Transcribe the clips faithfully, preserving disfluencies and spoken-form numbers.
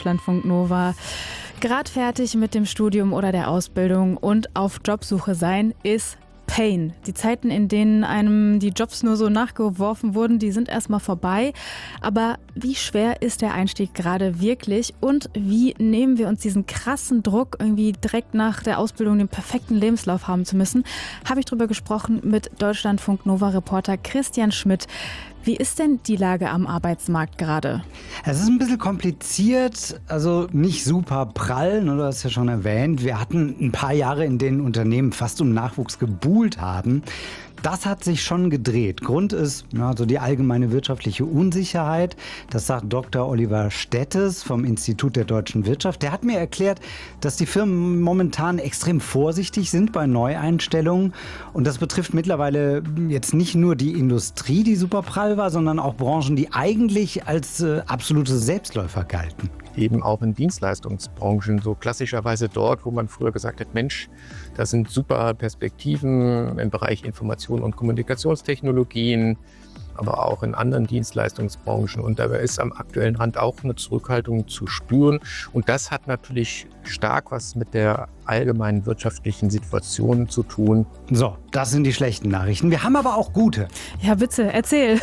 Deutschlandfunk Nova. Gerade fertig mit dem Studium oder der Ausbildung und auf Jobsuche sein ist Pain. Die Zeiten, in denen einem die Jobs nur so nachgeworfen wurden, die sind erstmal vorbei. Aber wie schwer ist der Einstieg gerade wirklich und wie nehmen wir uns diesen krassen Druck, irgendwie direkt nach der Ausbildung den perfekten Lebenslauf haben zu müssen? Habe ich drüber gesprochen mit Deutschlandfunk Nova-Reporter Christian Schmidt. Wie ist denn die Lage am Arbeitsmarkt gerade? Es ist ein bisschen kompliziert, also nicht super prall, ne, du hast ja schon erwähnt. Wir hatten ein paar Jahre, in denen Unternehmen fast um Nachwuchs gebuhlt haben. Das hat sich schon gedreht. Grund ist ja, so die allgemeine wirtschaftliche Unsicherheit. Das sagt Doktor Oliver Stettes vom Institut der deutschen Wirtschaft. Der hat mir erklärt, dass die Firmen momentan extrem vorsichtig sind bei Neueinstellungen. Und das betrifft mittlerweile jetzt nicht nur die Industrie, die super prall war, sondern auch Branchen, die eigentlich als äh, absolute Selbstläufer galten. Eben auch in Dienstleistungsbranchen, so klassischerweise dort, wo man früher gesagt hat, Mensch, das sind super Perspektiven im Bereich Information- und Kommunikationstechnologien, aber auch in anderen Dienstleistungsbranchen. Und dabei ist am aktuellen Rand auch eine Zurückhaltung zu spüren. Und das hat natürlich stark was mit der allgemeinen wirtschaftlichen Situation zu tun. So, das sind die schlechten Nachrichten. Wir haben aber auch gute. Ja, bitte, erzähl.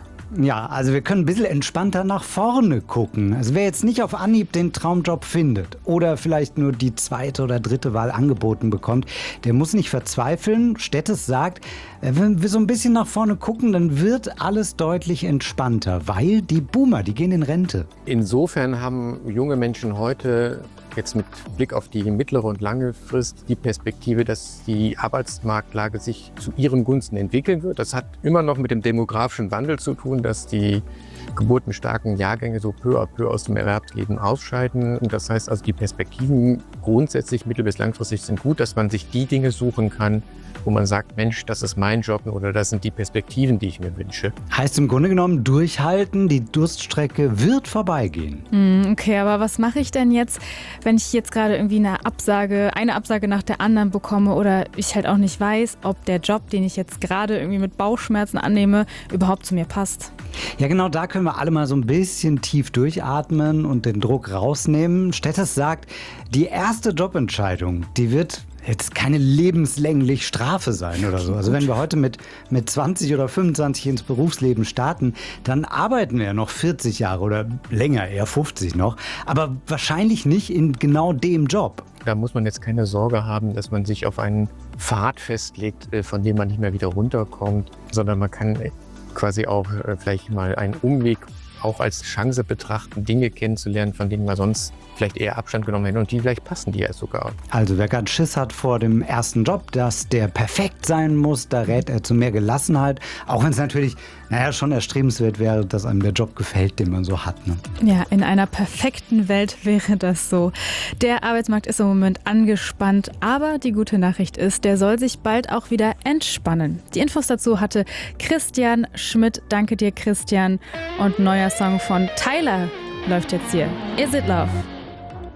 Ja, also wir können ein bisschen entspannter nach vorne gucken. Also wer jetzt nicht auf Anhieb den Traumjob findet oder vielleicht nur die zweite oder dritte Wahl angeboten bekommt, der muss nicht verzweifeln. Stettes sagt, wenn wir so ein bisschen nach vorne gucken, dann wird alles deutlich entspannter, weil die Boomer, die gehen in Rente. Insofern haben junge Menschen heute jetzt mit Blick auf die mittlere und lange Frist die Perspektive, dass die Arbeitsmarktlage sich zu ihren Gunsten entwickeln wird. Das hat immer noch mit dem demografischen Wandel zu tun, dass die geburtenstarken Jahrgänge so peu à peu aus dem Erwerbsleben ausscheiden. Und das heißt also, die Perspektiven grundsätzlich mittel- bis langfristig sind gut, dass man sich die Dinge suchen kann, wo man sagt, Mensch, das ist mein Job oder das sind die Perspektiven, die ich mir wünsche. Heißt im Grunde genommen, durchhalten, die Durststrecke wird vorbeigehen. Mm, okay, aber was mache ich denn jetzt, wenn ich jetzt gerade irgendwie eine Absage, eine Absage nach der anderen bekomme oder ich halt auch nicht weiß, ob der Job, den ich jetzt gerade irgendwie mit Bauchschmerzen annehme, überhaupt zu mir passt? Ja, genau, da können wir alle mal so ein bisschen tief durchatmen und den Druck rausnehmen. Stettes sagt, die erste Jobentscheidung, die wird jetzt keine lebenslänglich Strafe sein oder so. Also wenn wir heute mit, mit zwanzig oder fünfundzwanzig ins Berufsleben starten, dann arbeiten wir ja noch vierzig Jahre oder länger, eher fünfzig noch, aber wahrscheinlich nicht in genau dem Job. Da muss man jetzt keine Sorge haben, dass man sich auf einen Pfad festlegt, von dem man nicht mehr wieder runterkommt, sondern man kann quasi auch vielleicht mal einen Umweg auch als Chance betrachten, Dinge kennenzulernen, von denen man sonst vielleicht eher Abstand genommen hätte und die vielleicht passen die ja sogar. Also wer gerade Schiss hat vor dem ersten Job, dass der perfekt sein muss, da rät er zu mehr Gelassenheit, auch wenn es natürlich naja, schon erstrebenswert wäre, dass einem der Job gefällt, den man so hat. Ne? Ja, in einer perfekten Welt wäre das so. Der Arbeitsmarkt ist im Moment angespannt, aber die gute Nachricht ist, der soll sich bald auch wieder entspannen. Die Infos dazu hatte Christian Schmidt. Danke dir, Christian. Und neuer Song von Tyler läuft jetzt hier. Is It Love?